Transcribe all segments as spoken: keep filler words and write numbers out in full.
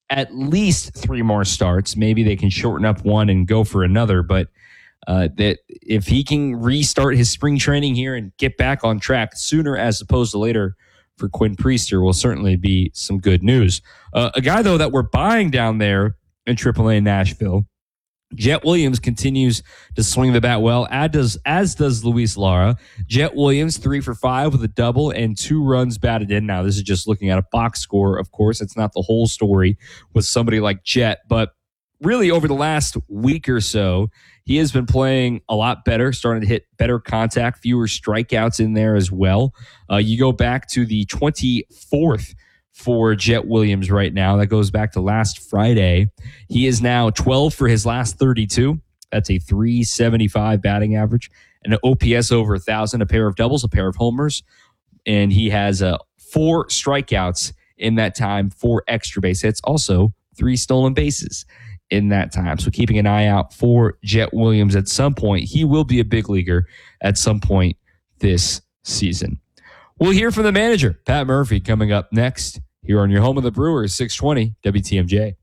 at least three more starts. Maybe they can shorten up one and go for another, but uh, that if he can restart his spring training here and get back on track sooner as opposed to later for Quinn Priester will certainly be some good news. Uh, a guy, though, that we're buying down there in triple A Nashville, Jet Williams continues to swing the bat well, as does, as does Luis Lara. Jet Williams, three for five with a double and two runs batted in. Now, this is just looking at a box score, of course. It's not the whole story with somebody like Jet, but really over the last week or so, he has been playing a lot better, starting to hit better contact, fewer strikeouts in there as well. Uh, you go back to the twenty-fourth for Jet Williams right now. That goes back to last Friday. He is now twelve for his last thirty-two. That's a three seventy-five batting average, and an O P S over one thousand, a pair of doubles, a pair of homers, and he has uh, four strikeouts in that time, four extra base hits, also three stolen bases in that time. So keeping an eye out for Jet Williams at some point. He will be a big leaguer at some point this season. We'll hear from the manager, Pat Murphy, coming up next here on your home of the Brewers, six twenty W T M J.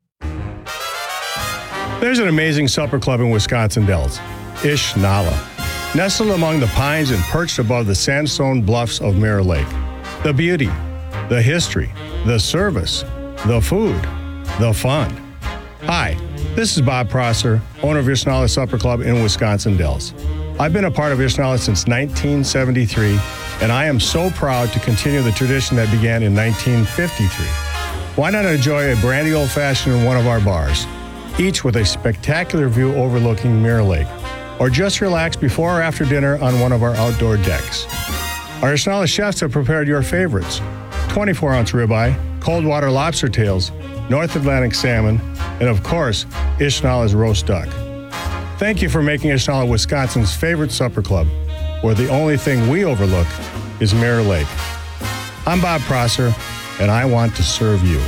There's an amazing supper club in Wisconsin Dells, Ish Nala, nestled among the pines and perched above the sandstone bluffs of Mirror Lake. The beauty, the history, the service, the food, the fun. Hi, this is Bob Prosser, owner of Ish Nala Supper Club in Wisconsin Dells. I've been a part of Ish Nala since nineteen seventy-three, and I am so proud to continue the tradition that began in nineteen fifty-three. Why not enjoy a brandy old-fashioned in one of our bars, each with a spectacular view overlooking Mirror Lake, or just relax before or after dinner on one of our outdoor decks. Our Ish Nala chefs have prepared your favorites: twenty-four ounce ribeye, cold water lobster tails, North Atlantic salmon, and of course, Ish Nala's roast duck. Thank you for making Ish Nala Wisconsin's favorite supper club, where the only thing we overlook is Mirror Lake. I'm Bob Prosser, and I want to serve you.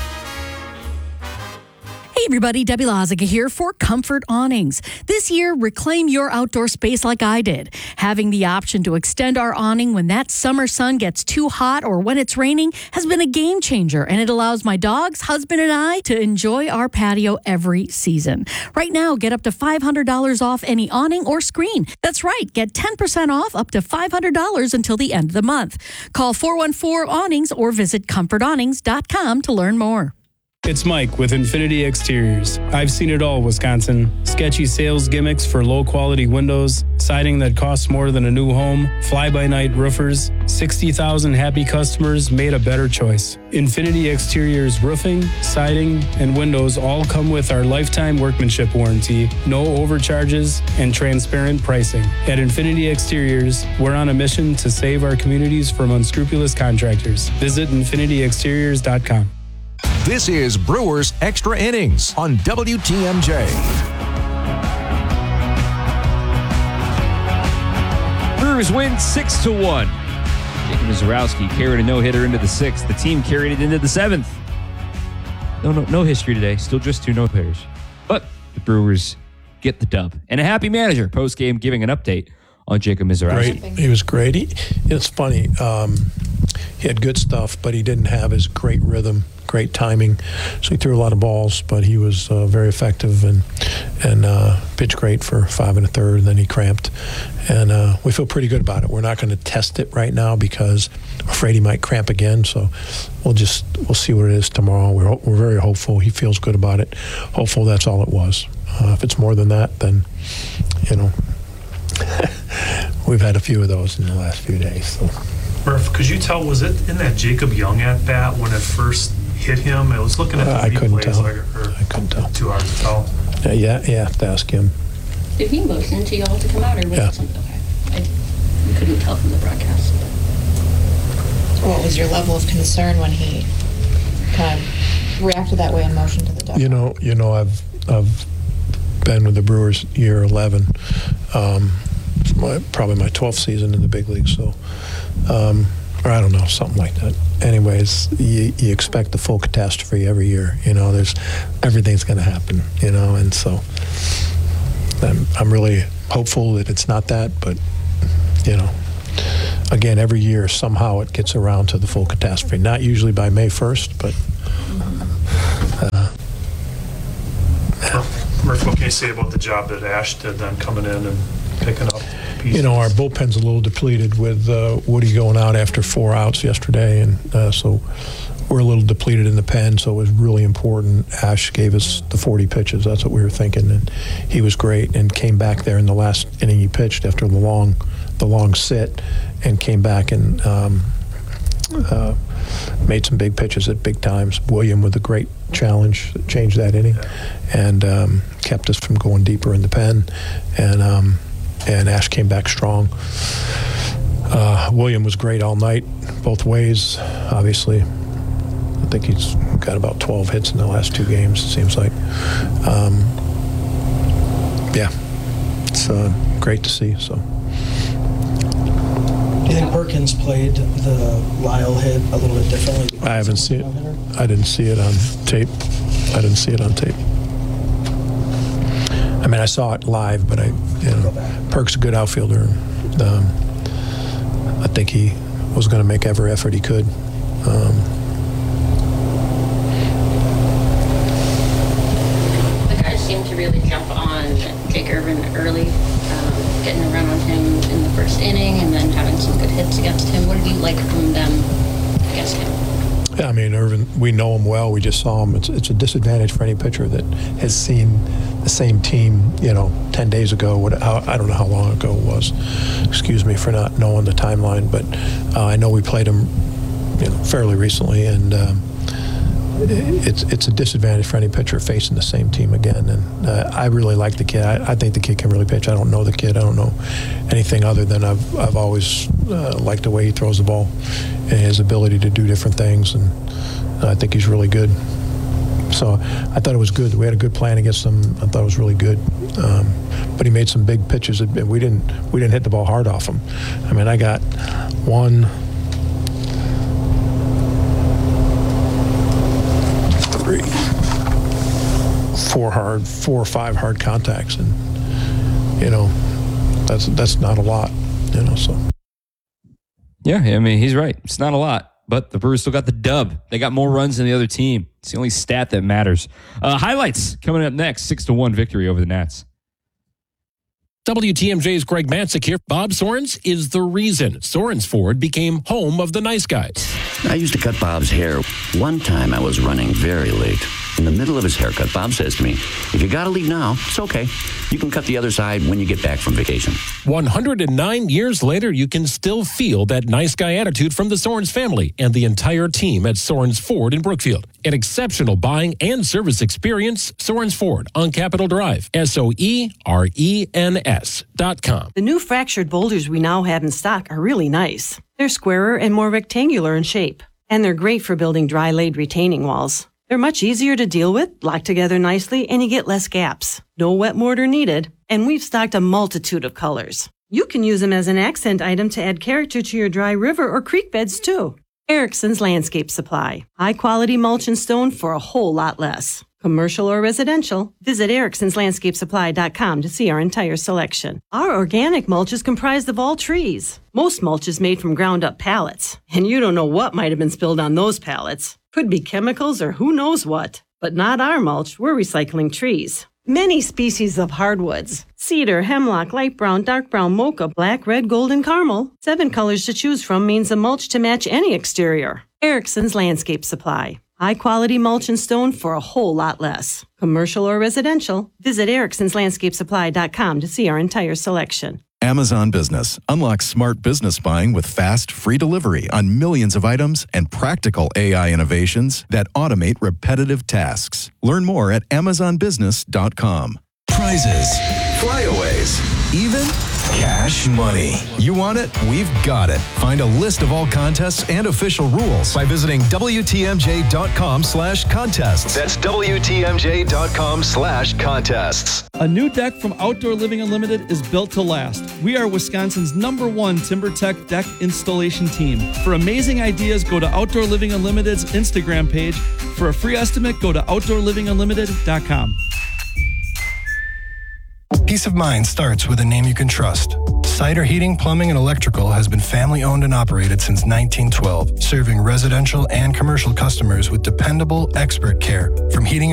Hey everybody, Debbie Lozica here for Comfort Awnings. This year, reclaim your outdoor space like I did. Having the option to extend our awning when that summer sun gets too hot or when it's raining has been a game changer, and it allows my dogs, husband, and I to enjoy our patio every season. Right now, get up to five hundred dollars off any awning or screen. That's right, get ten percent off up to five hundred dollars until the end of the month. Call four one four awnings or visit comfort awnings dot com to learn more. It's Mike with Infinity Exteriors. I've seen it all, Wisconsin. Sketchy sales gimmicks for low-quality windows, siding that costs more than a new home, fly-by-night roofers. sixty thousand happy customers made a better choice. Infinity Exteriors roofing, siding, and windows all come with our lifetime workmanship warranty, no overcharges, and transparent pricing. At Infinity Exteriors, we're on a mission to save our communities from unscrupulous contractors. Visit infinity exteriors dot com. This is Brewers Extra Innings on W T M J. Brewers win six to one. Jacob Misiorowski carried a no-hitter into the sixth. The team carried it into the seventh. No, no, no history today. Still just two no-hitters. But the Brewers get the dub. And a happy manager post-game giving an update on Jacob Misiorowski. Great. He was great. He, it's funny. Um, he had good stuff, but he didn't have his great rhythm, great timing. So he threw a lot of balls, but he was uh, very effective and and uh, pitched great for five and a third, and then he cramped. And uh, we feel pretty good about it. We're not going to test it right now because we're afraid he might cramp again. So we'll just we'll see what it is tomorrow. We're we're very hopeful. He feels good about it. Hopeful that's all it was. Uh, if it's more than that, then you know we've had a few of those in the last few days. So. Murph, could you tell, was it in that Jacob Young at bat when it first hit him? I was looking at the uh, I couldn't replays, tell. Like, or I couldn't tell. Too hard to tell. Uh, yeah, yeah, have to ask him. Did he motion to y'all to come out, or was yeah. it something? Okay, I couldn't tell from the broadcast. What was your level of concern when he kind of reacted that way and motioned to the dugout? You know, you know, I've I've been with the Brewers year eleven. Um, it's my, probably my twelfth season in the big league, so. Um, or I don't know, something like that. Anyways, you, you expect the full catastrophe every year. You know, there's everything's going to happen. You know, and so I'm I'm really hopeful that it's not that. But you know, again, every year somehow it gets around to the full catastrophe. Not usually by May first, but uh, What can you say about the job that Ash did then coming in and picking up pieces? You know, our bullpen's a little depleted with uh, Woody going out after four outs yesterday, and uh, so we're a little depleted in the pen, so it was really important. Ash gave us the forty pitches. That's what we were thinking, and he was great and came back there in the last inning he pitched after the long, the long sit, and came back and um, uh, made some big pitches at big times. William with a great challenge, changed that inning, and um, kept us from going deeper in the pen, and um, and Ash came back strong. Uh, William was great all night, both ways, obviously. I think he's got about twelve hits in the last two games, it seems like. Um, yeah, it's uh, great to see. So, do you think Perkins played the Lyle hit a little bit differently? I haven't seen it. I didn't see it on tape. I didn't see it on tape. I mean, I saw it live, but I, you know, Perk's a good outfielder. Um, I think he was going to make every effort he could. Um, To really jump on Jake Irvin early, um, getting a run on him in the first inning and then having some good hits against him. What did you like from them against him? Yeah, I mean, Irvin, we know him well. We just saw him. It's, it's a disadvantage for any pitcher that has seen the same team, you know, ten days ago. What, I don't know how long ago it was. Excuse me for not knowing the timeline, but uh, I know we played him, you know, fairly recently, and um, It's it's a disadvantage for any pitcher facing the same team again, and uh, I really like the kid. I, I think the kid can really pitch. I don't know the kid. I don't know anything other than I've I've always uh, liked the way he throws the ball and his ability to do different things, and I think he's really good. So I thought it was good. We had a good plan against him. I thought it was really good, um, but he made some big pitches, and we didn't we didn't hit the ball hard off him. I mean, I got one. Three, four hard, four or five hard contacts, and you know, that's that's not a lot, you know. So yeah, I mean, he's right. It's not a lot, but the Brewers still got the dub. They got more runs than the other team. It's the only stat that matters. Uh, highlights coming up next: six to one victory over the Nats. W T M J's Greg Matzik here. Bob Sorens is the reason Sorens Ford became home of the nice guys. I used to cut Bob's hair. One time I was running very late. In the middle of his haircut, Bob says to me, if you gotta leave now, it's okay. You can cut the other side when you get back from vacation. one hundred nine years later, you can still feel that nice guy attitude from the Sorens family and the entire team at Sorens Ford in Brookfield. An exceptional buying and service experience, Sorens Ford on Capitol Drive. S O E R E N S dot com. The new fractured boulders we now have in stock are really nice. They're squarer and more rectangular in shape, and they're great for building dry-laid retaining walls. They're much easier to deal with, block together nicely, and you get less gaps. No wet mortar needed, and we've stocked a multitude of colors. You can use them as an accent item to add character to your dry river or creek beds, too. Erickson's Landscape Supply. High-quality mulch and stone for a whole lot less. Commercial or residential, visit Erickson's Landscape Supply dot com to see our entire selection. Our organic mulch is comprised of all trees. Most mulch is made from ground-up pallets, and you don't know what might have been spilled on those pallets. Could be chemicals or who knows what. But not our mulch. We're recycling trees. Many species of hardwoods. Cedar, hemlock, light brown, dark brown, mocha, black, red, gold, and caramel. Seven colors to choose from means a mulch to match any exterior. Erickson's Landscape Supply. High-quality mulch and stone for a whole lot less. Commercial or residential, visit Erickson's Landscape Supply dot com to see our entire selection. Amazon Business. Unlock smart business buying with fast, free delivery on millions of items and practical A I innovations that automate repetitive tasks. Learn more at amazon business dot com. Prizes, flyaways, even cash money. You want it? We've got it. Find a list of all contests and official rules by visiting W T M J dot com slash contests. That's W T M J dot com slash contests. A new deck from Outdoor Living Unlimited is built to last. We are Wisconsin's number one TimberTech deck installation team. For amazing ideas, go to Outdoor Living Unlimited's Instagram page. For a free estimate, go to outdoor living unlimited dot com. Peace of mind starts with a name you can trust. Cider Heating, Plumbing, and Electrical has been family-owned and operated since nineteen twelve, serving residential and commercial customers with dependable, expert care. From heating